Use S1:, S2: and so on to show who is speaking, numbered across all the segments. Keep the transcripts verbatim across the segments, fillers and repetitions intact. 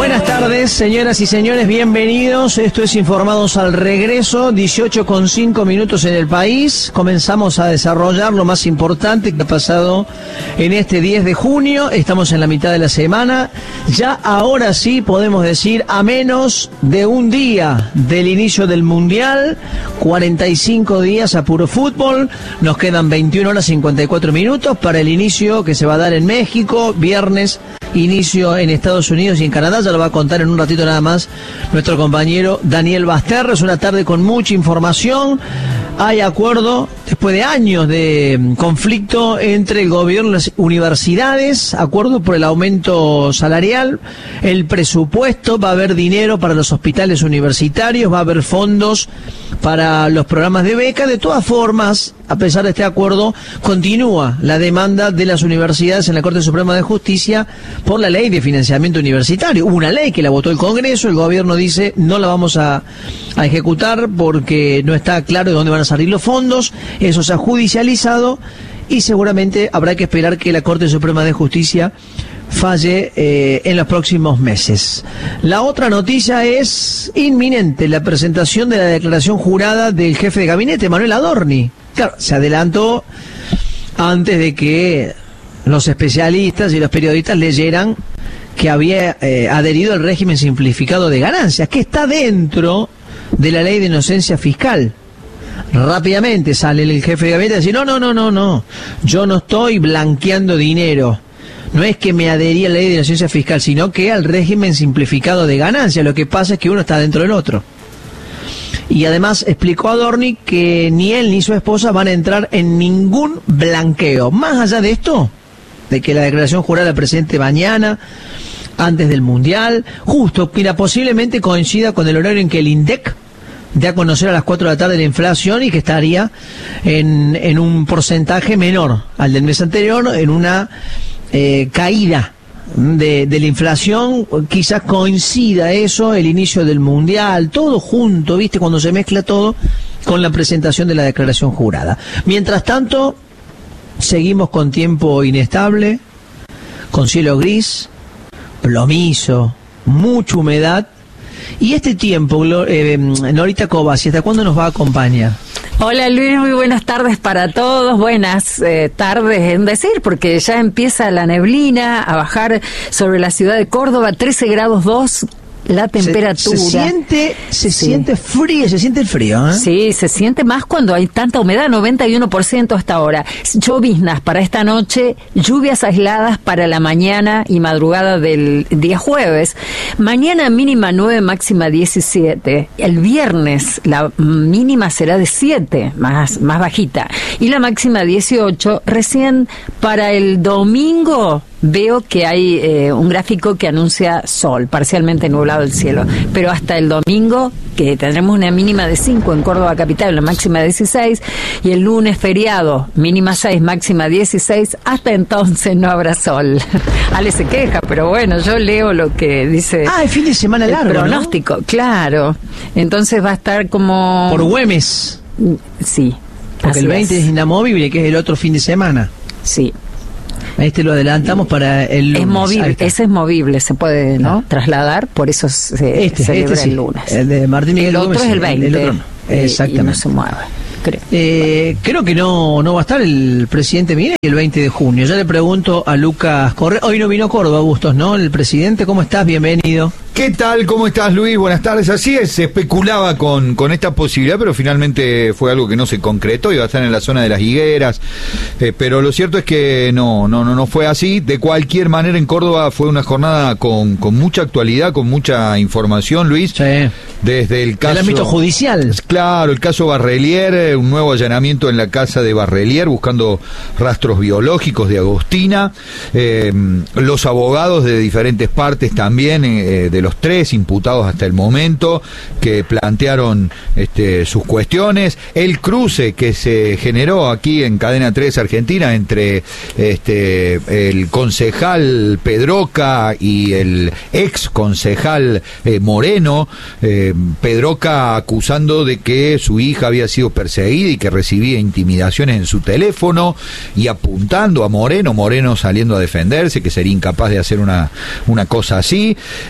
S1: Buenas tardes, señoras y señores, bienvenidos. Esto es Informados al Regreso, dieciocho con cinco minutos en el país. Comenzamos a desarrollar lo más importante que ha pasado en este diez de junio. Estamos en la mitad de la semana. Ya ahora sí podemos decir, a menos de un día del inicio del Mundial, cuarenta y cinco días a puro fútbol. Nos quedan veintiuna horas cincuenta y cuatro minutos para el inicio que se va a dar en México, viernes. Inicio en Estados Unidos y en Canadá, ya lo va a contar en un ratito nada más nuestro compañero Daniel Basterra. Es una tarde con mucha información. Hay acuerdo después de años de conflicto entre el gobierno y las universidades, acuerdo por el aumento salarial, el presupuesto, va a haber dinero para los hospitales universitarios, va a haber fondos para los programas de beca. De todas formas, a pesar de este acuerdo, continúa la demanda de las universidades en la Corte Suprema de Justicia por la ley de financiamiento universitario. Hubo una ley que la votó el Congreso, el gobierno dice no la vamos a, a ejecutar porque no está claro de dónde van a salir los fondos. Eso se ha judicializado y seguramente habrá que esperar que la Corte Suprema de Justicia falle eh, en los próximos meses. La otra noticia es inminente, la presentación de la declaración jurada del jefe de gabinete, Manuel Adorni. Claro, se adelantó antes de que los especialistas y los periodistas leyeran que había eh, adherido al régimen simplificado de ganancias, que está dentro de la ley de inocencia fiscal. Rápidamente sale el jefe de gabinete y dice, no, no, no, no, no, yo no estoy blanqueando dinero. No es que me adherí a la ley de inocencia fiscal, sino que al régimen simplificado de ganancias. Lo que pasa es que uno está dentro del otro. Y además explicó Adorni que ni él ni su esposa van a entrar en ningún blanqueo. Más allá de esto, de que la declaración jurada la presente mañana, antes del Mundial, justo, mira, posiblemente coincida con el horario en que el INDEC de a conocer a las cuatro de la tarde la inflación y que estaría en, en un porcentaje menor al del mes anterior, en una eh, caída de, de la inflación. Quizás coincida eso, el inicio del Mundial, todo junto, ¿viste? Cuando se mezcla todo con la presentación de la declaración jurada. Mientras tanto, seguimos con tiempo inestable, con cielo gris, plomizo, mucha humedad. Y este tiempo, eh, Norita Cobas, ¿y hasta cuándo nos va a acompañar?
S2: Hola Luis, muy buenas tardes para todos, buenas eh, tardes en decir, porque ya empieza la neblina a bajar sobre la ciudad de Córdoba, trece grados dos. La temperatura.
S1: Se, se siente, se
S2: sí.
S1: siente frío, se siente el frío, ¿eh?
S2: Sí, se siente más cuando hay tanta humedad, noventa y uno por ciento hasta ahora. Lloviznas para esta noche, lluvias aisladas para la mañana y madrugada del día jueves. Mañana mínima nueve, máxima diecisiete. El viernes la mínima será de siete, más, más bajita. Y la máxima dieciocho. Recién para el domingo veo que hay eh, un gráfico que anuncia sol, parcialmente nublado el cielo, pero hasta el domingo, que tendremos una mínima de cinco en Córdoba capital, una máxima de dieciséis, y el lunes feriado, mínima seis, máxima dieciséis, hasta entonces no habrá sol. Ale se queja, pero bueno, yo leo lo que dice.
S1: Ah, el fin de semana largo,
S2: el pronóstico, ¿no? Claro. Entonces va a estar como...
S1: Por Güemes.
S2: Sí.
S1: Porque el veinte es. es inamovible, que es el otro fin de semana.
S2: Sí.
S1: Este lo adelantamos para el lunes.
S2: Es movible, ese es movible, se puede no
S1: Ah.
S2: trasladar, por eso se
S1: este,
S2: celebra
S1: este sí.
S2: el lunes.
S1: El de Martín Miguel
S2: El otro
S1: Gómez,
S2: es el veinte.
S1: El otro no.
S2: eh,
S1: Exactamente.
S2: Y no se mueve, creo.
S1: Eh, creo que no, no va a estar el presidente Miguel el veinte de junio. Ya le pregunto a Lucas Correa. Hoy no vino a Córdoba, Bustos, ¿no? El presidente, ¿cómo estás? Bienvenido.
S3: ¿Qué tal? ¿Cómo estás, Luis? Buenas tardes. Así es, se especulaba con, con esta posibilidad, pero finalmente fue algo que no se concretó. Iba a estar en la zona de las higueras, eh, pero lo cierto es que no, no, no, no fue así. De cualquier manera, en Córdoba fue una jornada con, con mucha actualidad, con mucha información, Luis.
S1: Sí.
S3: Desde el caso...
S1: El ámbito judicial.
S3: Claro, el caso Barrelier, un nuevo allanamiento en la casa de Barrelier, buscando rastros biológicos de Agostina. Eh, los abogados de diferentes partes también, eh, de los tres imputados hasta el momento, que plantearon este, sus cuestiones, el cruce que se generó aquí en Cadena tres Argentina entre este, el concejal Pedroca y el ex concejal eh, Moreno, eh, Pedroca acusando de que su hija había sido perseguida y que recibía intimidaciones en su teléfono, y apuntando a Moreno, Moreno saliendo a defenderse, que sería incapaz de hacer una, una cosa así, hasta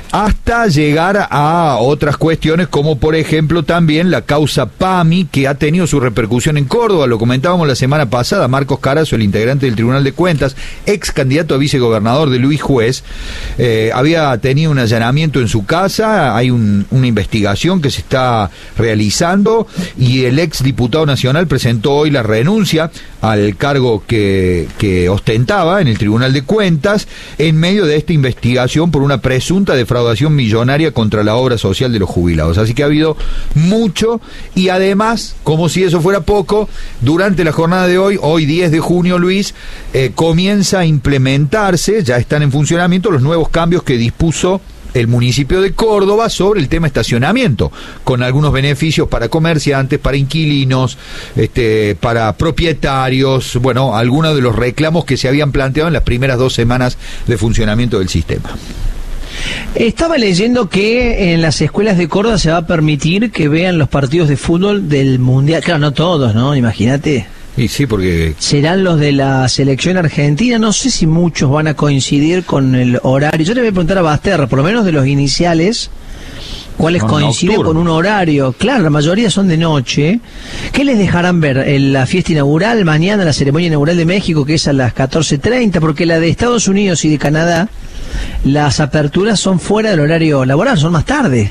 S3: hasta llegar a otras cuestiones como por ejemplo también la causa PAMI, que ha tenido su repercusión en Córdoba. Lo comentábamos la semana pasada. Marcos Carazo, el integrante del Tribunal de Cuentas, ex candidato a vicegobernador de Luis Juez, eh, había tenido un allanamiento en su casa. Hay un, una investigación que se está realizando y el ex diputado nacional presentó hoy la renuncia al cargo que, que ostentaba en el Tribunal de Cuentas en medio de esta investigación por una presunta defraudación millonaria contra la obra social de los jubilados. Así que ha habido mucho, y además, como si eso fuera poco, durante la jornada de hoy, hoy diez de junio, Luis, eh, comienza a implementarse, ya están en funcionamiento los nuevos cambios que dispuso el municipio de Córdoba sobre el tema estacionamiento, con algunos beneficios para comerciantes, para inquilinos, este, para propietarios, bueno, algunos de los reclamos que se habían planteado en las primeras dos semanas de funcionamiento del sistema.
S1: Estaba leyendo que en las escuelas de Córdoba se va a permitir que vean los partidos de fútbol del Mundial. Claro, no todos, ¿no? Imagínate.
S3: Y sí, porque...
S1: serán los de la selección argentina. No sé si muchos van a coincidir con el horario. Yo le voy a preguntar a Basterra, por lo menos de los iniciales, cuáles coinciden con un horario. Claro, la mayoría son de noche. ¿Qué les dejarán ver? En la fiesta inaugural, mañana la ceremonia inaugural de México, que es a las catorce treinta, porque la de Estados Unidos y de Canadá, las aperturas son fuera del horario laboral, son más tarde.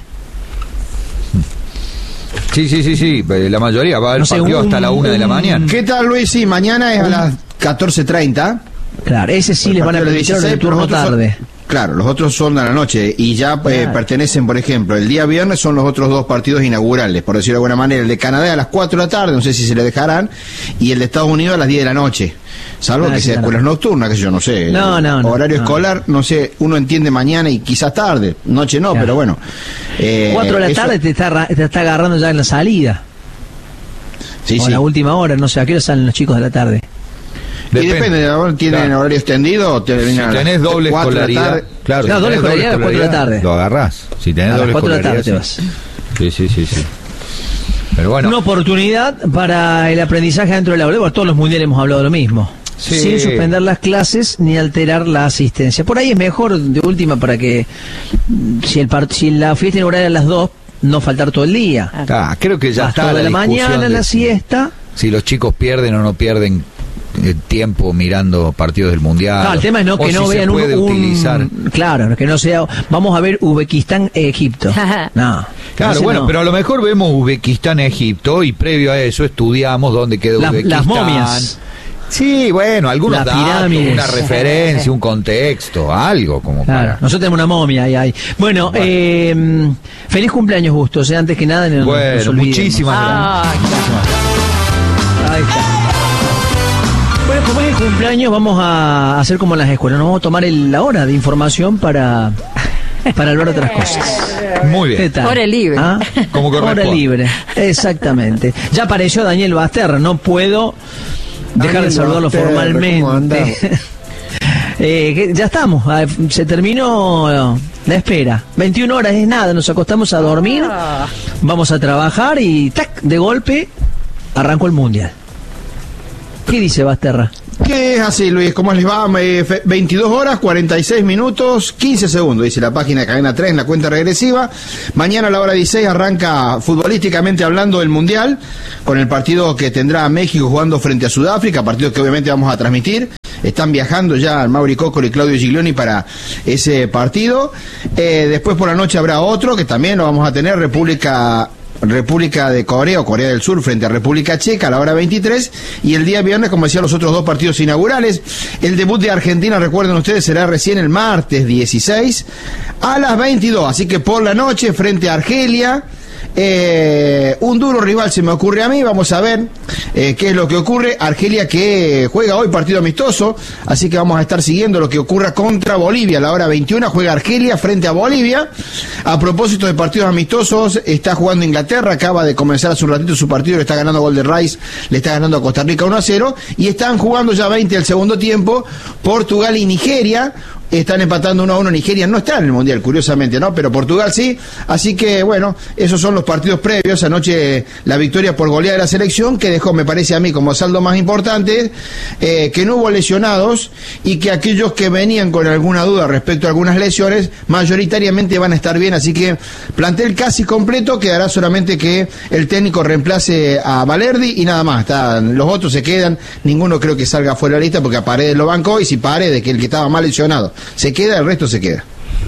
S3: Sí, sí, sí, sí, la mayoría va al no sé, partido un, hasta la una un, de la mañana.
S4: ¿Qué tal, Luis? Sí, mañana es a las catorce treinta.
S1: Claro, ese sí les van a permitir el turno tarde.
S4: Son, claro, los otros son a la noche y ya claro. eh, pertenecen, por ejemplo, el día viernes son los otros dos partidos inaugurales, por decirlo de alguna manera, el de Canadá a las cuatro de la tarde, no sé si se le dejarán, y el de Estados Unidos a las diez de la noche. Salvo ah, que sea escuelas nocturnas, que yo no sé.
S1: No, no, no.
S4: Horario
S1: no.
S4: escolar, no sé, uno entiende mañana y quizás tarde, noche no, claro. Pero bueno.
S1: Eh, cuatro de la eso... tarde te está, te está agarrando ya en la salida.
S4: Sí,
S1: o
S4: sí.
S1: a la última hora, no sé, ¿a qué hora salen los chicos de la tarde?
S4: Depende. Y depende, de, ¿tienen claro. horario extendido o te
S3: si tenés doble escolaridad?
S1: Claro, no, doble escolaridad a las cuatro de la tarde.
S3: Lo agarrás. Si tenés
S1: a
S3: doble
S1: las cuatro de la tarde
S3: sí.
S1: te vas.
S3: Sí, sí, sí, sí. Pero bueno.
S1: Una oportunidad para el aprendizaje dentro del aula. Bueno, todos los mundiales hemos hablado de lo mismo. Sí. Sin suspender las clases ni alterar la asistencia. Por ahí es mejor, de última, para que si el part si la fiesta inaugural a las dos, no faltar todo el día.
S3: Ah, creo que ya está
S1: toda
S3: la,
S1: la mañana, la siesta.
S3: Si los chicos pierden o no pierden eh, tiempo mirando partidos del mundial.
S1: No, el tema es no, que
S3: si
S1: no vean un,
S3: utilizar.
S1: un claro, que no sea vamos a ver Uzbekistán Egipto. No.
S3: Claro, bueno, no. Pero a lo mejor vemos Uzbekistán Egipto y previo a eso estudiamos dónde quedó la, Uzbekistán.
S1: Las momias.
S3: Sí, bueno, algunos datos, una referencia, un contexto, algo como
S1: claro,
S3: para...
S1: nosotros tenemos una momia ahí, ahí. Bueno, bueno. Eh, feliz cumpleaños, Bustos, eh, antes que nada. No,
S3: bueno,
S1: no
S3: muchísimas
S1: ah, gracias. Ahí está. Bueno, como es el cumpleaños, vamos a hacer como en las escuelas, nos vamos a tomar el, la hora de información para... para hablar de otras cosas.
S3: Muy bien.
S2: Hora libre.
S1: ¿Ah?
S3: Como corresponde.
S1: Hora libre, exactamente. Ya apareció Daniel Basterra, no puedo... dejar Daniel de saludarlo Basterra, formalmente. eh, que ya estamos, se terminó la espera. veintiuna horas es nada, nos acostamos a dormir, vamos a trabajar y ¡tac! De golpe arrancó el mundial. ¿Qué dice Basterra?
S4: ¿Qué es así, Luis? ¿Cómo les va? veintidós horas, cuarenta y seis minutos, quince segundos, dice la página de Cadena tres en la cuenta regresiva. Mañana a la hora dieciséis arranca futbolísticamente hablando el Mundial, con el partido que tendrá México jugando frente a Sudáfrica, partido que obviamente vamos a transmitir. Están viajando ya Mauri Cócolo y Claudio Giglioni para ese partido. Eh, después por la noche habrá otro, que también lo vamos a tener, República... República de Corea o Corea del Sur frente a República Checa a la hora veintitrés, y el día viernes, como decía, los otros dos partidos inaugurales. El debut de Argentina, recuerden ustedes, será recién el martes dieciséis a las veintidós, así que por la noche frente a Argelia. Eh, un duro rival se me ocurre a mí, vamos a ver eh, qué es lo que ocurre. Argelia que juega hoy partido amistoso, así que vamos a estar siguiendo lo que ocurra contra Bolivia. A la hora veintiuna juega Argelia frente a Bolivia. A propósito de partidos amistosos, está jugando Inglaterra, acaba de comenzar hace un ratito su partido, le está ganando a Golden Rice, le está ganando a Costa Rica uno a cero, y están jugando ya veinte del segundo tiempo Portugal y Nigeria. están empatando uno a uno. Nigeria no está en el Mundial, curiosamente, ¿no? Pero Portugal sí. Así que, bueno, esos son los partidos previos. Anoche la victoria por goleada de la selección, que dejó, me parece a mí, como saldo más importante, eh, que no hubo lesionados y que aquellos que venían con alguna duda respecto a algunas lesiones, mayoritariamente van a estar bien. Así que plantel casi completo, quedará solamente que el técnico reemplace a Valerdi y nada más. Están, los otros se quedan, ninguno creo que salga fuera de la lista porque a Paredes lo bancó, y si Paredes, que el que estaba mal lesionado, se queda, el resto se queda.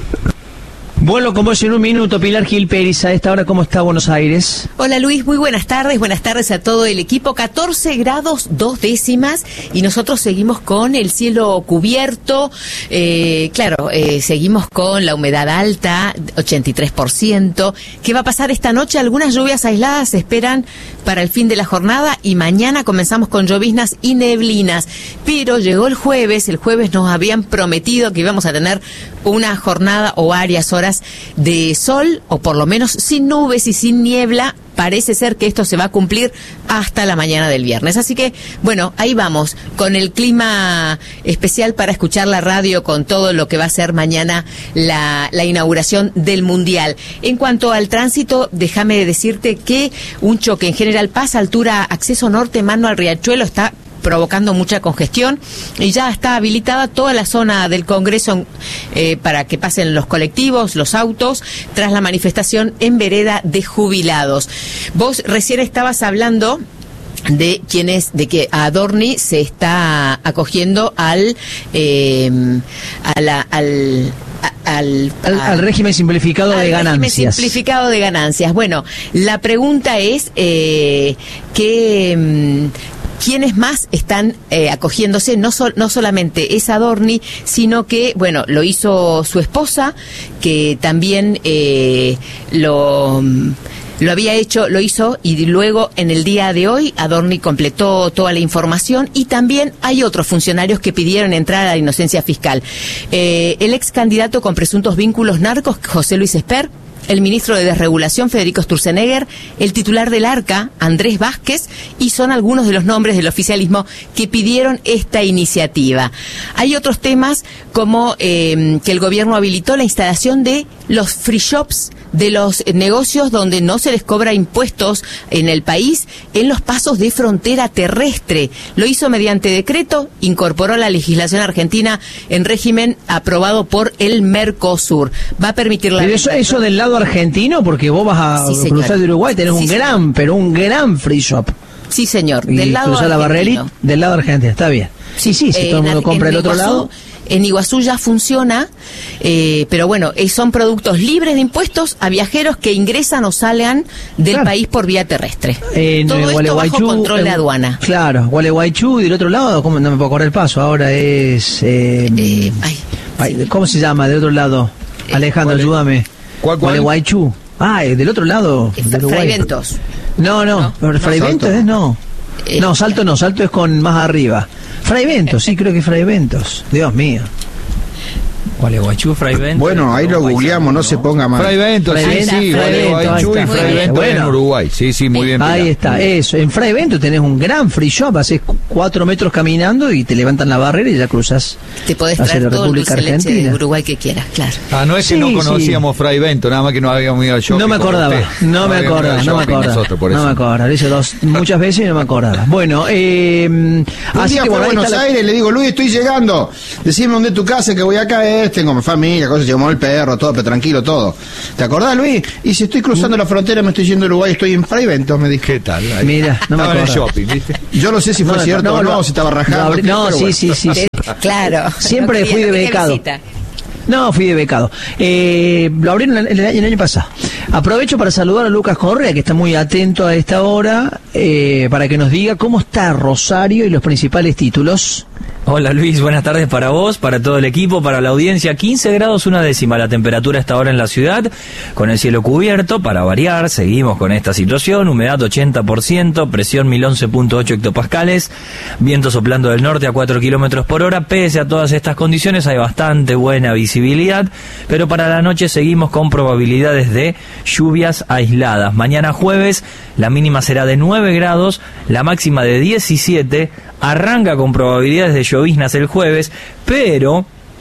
S1: Vuelo con vos en un minuto, Pilar Gil Pérez. A esta hora, ¿cómo está Buenos Aires?
S5: Hola Luis, muy buenas tardes, buenas tardes a todo el equipo. catorce grados, dos décimas, y nosotros seguimos con el cielo cubierto. Eh, claro, eh, seguimos con la humedad alta, ochenta y tres por ciento. ¿Qué va a pasar esta noche? Algunas lluvias aisladas se esperan para el fin de la jornada, y mañana comenzamos con lloviznas y neblinas. Pero llegó el jueves, el jueves nos habían prometido que íbamos a tener una jornada o varias horas de sol, o por lo menos sin nubes y sin niebla. Parece ser que esto se va a cumplir hasta la mañana del viernes. Así que, bueno, ahí vamos, con el clima especial para escuchar la radio, con todo lo que va a ser mañana la, la inauguración del Mundial. En cuanto al tránsito, déjame decirte que un choque en General Paz, altura acceso norte, mano al Riachuelo, está provocando mucha congestión, y ya está habilitada toda la zona del Congreso eh, para que pasen los colectivos, los autos, tras la manifestación en vereda de jubilados. Vos recién estabas hablando de quienes, de que Adorni se está acogiendo al eh, a la, al Al,
S1: al, al régimen simplificado
S5: al
S1: de ganancias.
S5: Régimen simplificado de ganancias. Bueno, la pregunta es eh, que ¿quiénes más están eh, acogiéndose? No, so, no solamente es Adorni, sino que, bueno, lo hizo su esposa, que también eh, lo... Lo había hecho, lo hizo, y luego en el día de hoy Adorni completó toda la información, y también hay otros funcionarios que pidieron entrar a la inocencia fiscal. Eh, el ex candidato con presuntos vínculos narcos, José Luis Esper, el ministro de Desregulación, Federico Sturzenegger, el titular del ARCA, Andrés Vázquez, y son algunos de los nombres del oficialismo que pidieron esta iniciativa. Hay otros temas como eh, que el gobierno habilitó la instalación de los free shops, de los negocios donde no se les cobra impuestos en el país, en los pasos de frontera terrestre. Lo hizo mediante decreto, incorporó la legislación argentina en régimen aprobado por el Mercosur. Va a permitir la...
S1: Pero eso, eso del lado argentino, porque vos vas a sí, cruzar de Uruguay, tenés sí, un gran, señor. pero un gran free shop.
S5: Sí, señor.
S1: Y
S5: del lado
S1: cruzar la barrerita, del lado argentino, está bien. Sí, sí, si eh, todo el mundo compra el otro Iguazú, lado...
S5: En Iguazú ya funciona, eh, pero bueno, eh, son productos libres de impuestos a viajeros que ingresan o salgan del claro. país por vía terrestre.
S1: En
S5: Todo esto
S1: Gualeguaychú,
S5: bajo control
S1: en,
S5: de aduana.
S1: Claro, Gualeguaychú, y del otro lado, ¿cómo? No me puedo correr el paso, ahora es... Eh, eh, ay, ay, ¿Cómo se llama del otro lado? Alejandro, eh, ayúdame.
S3: ¿Cuál, cuál?
S1: Gualeguaychú. Ah, del otro lado.
S5: Fray Ventos.
S1: No, no, no Fray no, Ventos es no. Eh, no, Salto no, Salto es con más arriba. Fray Ventos, sí, creo que Fray Ventos. Dios mío.
S6: Gualeguaychú, Fray Ventos.
S4: Bueno, ahí lo googleamos, no se ponga mal.
S3: Fray Ventos, sí, sí, Gualeguaychú y Fray Ventos bueno, en Uruguay. Sí, sí, muy bien.
S1: Ahí está, eso. En Fray Ventos tenés un gran free shop, haces cuatro metros caminando y te levantan la barrera y ya cruzas.
S5: Te podés traer todo el dulce leche de Uruguay que quieras, claro.
S3: Ah, no es que sí, no conocíamos sí. Fray Ventos, nada más que no habíamos ido al shopping.
S1: No me acordaba, no me acordaba, no me acordaba. No me acordaba, lo hice dos, muchas veces y no me acordaba. Bueno, eh...
S4: Un
S1: así
S4: día
S1: que
S4: fue a Buenos Aires, le digo, Luis, estoy llegando. Decime dónde es tu casa, que voy a caer, tengo mi familia, cosas, llegó el perro, todo, pero tranquilo, todo. ¿Te acordás, Luis? Y si estoy cruzando la frontera, me estoy yendo a Uruguay, estoy en Fray Ventos, me dije.
S3: ¿Qué tal? Ahí.
S1: Mira, no me
S3: estaba
S1: acuerdo.
S3: en el shopping, ¿viste?
S4: Yo no sé si fue no, cierto no, o no, no, si estaba rajando.
S1: No, no sí, sí, sí, sí.
S5: Claro.
S1: Siempre
S5: no
S1: fui de becado. No, fui de becado. Eh, lo abrieron el, el, el año pasado. Aprovecho para saludar a Lucas Correa, que está muy atento a esta hora, eh, para que nos diga cómo está Rosario y los principales títulos.
S6: Hola Luis, buenas tardes para vos, para todo el equipo, para la audiencia. quince grados una décima la temperatura a esta hora en la ciudad, con el cielo cubierto, para variar, seguimos con esta situación, humedad ochenta por ciento, presión mil once punto ocho hectopascales, viento soplando del norte a cuatro kilómetros por hora. Pese a todas estas condiciones hay bastante buena visibilidad, pero para la noche seguimos con probabilidades de lluvias aisladas. Mañana jueves la mínima será de nueve grados, la máxima de diecisiete, arranca con probabilidades de lloviznas el jueves, pero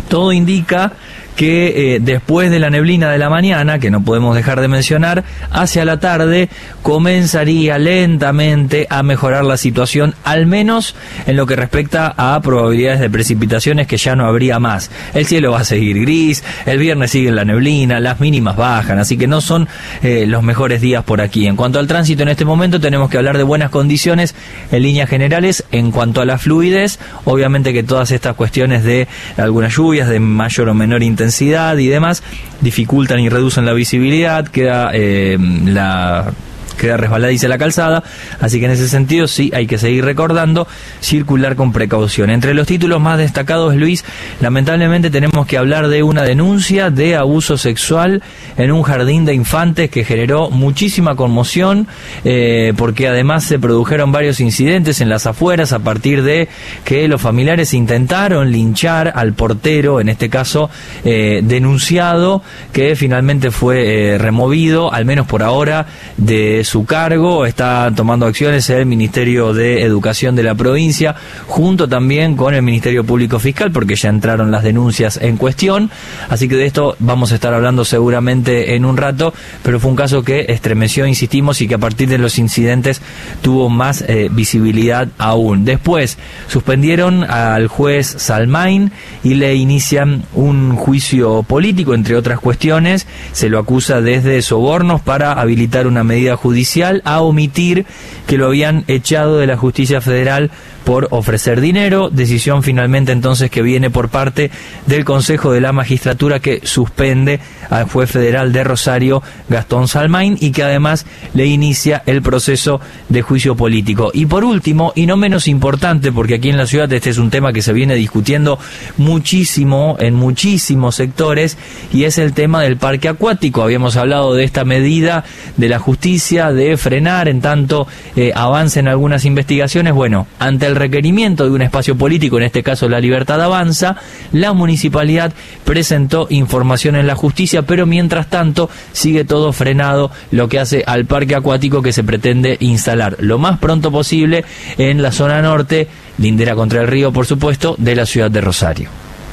S6: todo indica que eh, después de la neblina de la mañana, que no podemos dejar de mencionar, hacia la tarde comenzaría lentamente a mejorar la situación, al menos en lo que respecta a probabilidades de precipitaciones, que ya no habría más. El cielo va a seguir gris, el viernes sigue la neblina, las mínimas bajan, así que no son eh, los mejores días por aquí. En cuanto al tránsito, en este momento tenemos que hablar de buenas condiciones en líneas generales. En cuanto a la fluidez, obviamente que todas estas cuestiones de algunas lluvias de mayor o menor intensidad y demás dificultan y reducen la visibilidad, queda eh, la queda resbaladiza la calzada, así que en ese sentido sí hay que seguir recordando circular con precaución. Entre los títulos más destacados, Luis, lamentablemente tenemos que hablar de una denuncia de abuso sexual en un jardín de infantes que generó muchísima conmoción, eh, porque además se produjeron varios incidentes en las afueras a partir de que los familiares intentaron linchar al portero, en este caso eh, denunciado, que finalmente fue eh, removido, al menos por ahora, de su cargo. Está tomando acciones el Ministerio de Educación de la provincia, junto también con el Ministerio Público Fiscal, porque ya entraron las denuncias en cuestión, así que de esto vamos a estar hablando seguramente en un rato, pero fue un caso que estremeció, insistimos, y que a partir de los incidentes tuvo más eh, visibilidad aún. Después suspendieron al juez Salmain y le inician un juicio político, entre otras cuestiones. Se lo acusa desde sobornos para habilitar una medida judicial a omitir que lo habían echado de la justicia federal por ofrecer dinero, decisión finalmente entonces que viene por parte del Consejo de la Magistratura, que suspende al juez federal de Rosario, Gastón Salmain, y que además le inicia el proceso de juicio político. Y por último, y no menos importante, porque aquí en la ciudad este es un tema que se viene discutiendo muchísimo en muchísimos sectores, y es el tema del parque acuático. Habíamos hablado de esta medida de la justicia de frenar en tanto eh, avancen algunas investigaciones. Bueno, ante el requerimiento de un espacio político, en este caso La Libertad Avanza, la municipalidad presentó información en la justicia, pero mientras tanto sigue todo frenado, lo que hace al parque acuático que se pretende instalar lo más pronto posible en la zona norte, lindera contra el río, por supuesto, de la ciudad de Rosario.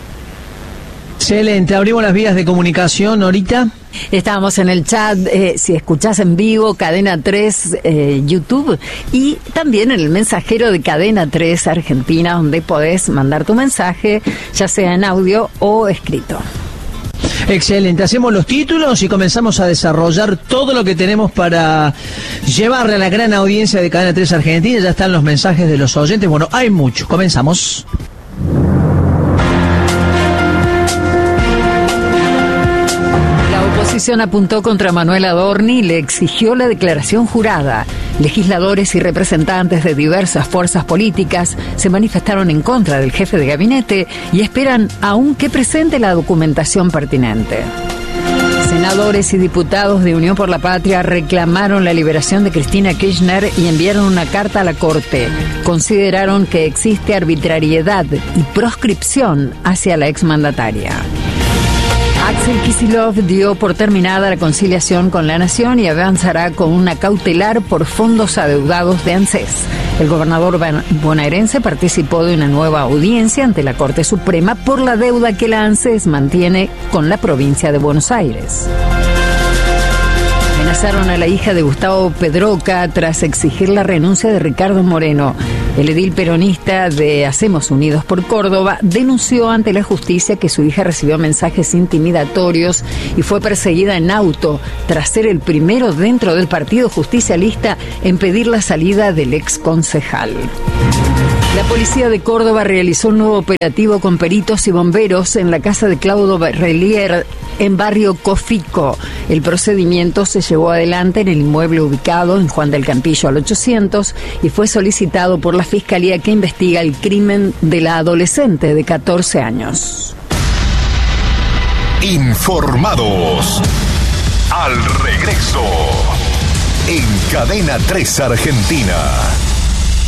S1: Excelente, abrimos las vías de comunicación ahorita.
S2: Estábamos en el chat, eh, si escuchás en vivo, Cadena tres, eh, YouTube, y también en el mensajero de Cadena tres Argentina, donde podés mandar tu mensaje, ya sea en audio o escrito.
S1: Excelente, hacemos los títulos y comenzamos a desarrollar todo lo que tenemos para llevarle a la gran audiencia de Cadena tres Argentina. Ya están los mensajes de los oyentes, bueno, hay mucho, comenzamos.
S2: La oposición apuntó contra Manuel Adorni y le exigió la declaración jurada. Legisladores y representantes de diversas fuerzas políticas se manifestaron en contra del jefe de gabinete y esperan aún que presente la documentación pertinente. Senadores y diputados de Unión por la Patria reclamaron la liberación de Cristina Kirchner y enviaron una carta a la Corte. Consideraron que existe arbitrariedad y proscripción hacia la exmandataria. Axel Kicillof dio por terminada la conciliación con la Nación y avanzará con una cautelar por fondos adeudados de ANSES. El gobernador bonaerense participó de una nueva audiencia ante la Corte Suprema por la deuda que la ANSES mantiene con la provincia de Buenos Aires. Amenazaron a la hija de Gustavo Pedroca tras exigir la renuncia de Ricardo Moreno. El edil peronista de Hacemos Unidos por Córdoba denunció ante la justicia que su hija recibió mensajes intimidatorios y fue perseguida en auto tras ser el primero dentro del partido justicialista en pedir la salida del ex concejal. La policía de Córdoba realizó un nuevo operativo con peritos y bomberos en la casa de Claudio Barrelier en barrio Cofico. El procedimiento se llevó adelante en el inmueble ubicado en Juan del Campillo al ochocientos y fue solicitado por la Fiscalía que investiga el crimen de la adolescente de catorce años.
S7: Informados. Al regreso. En Cadena tres Argentina.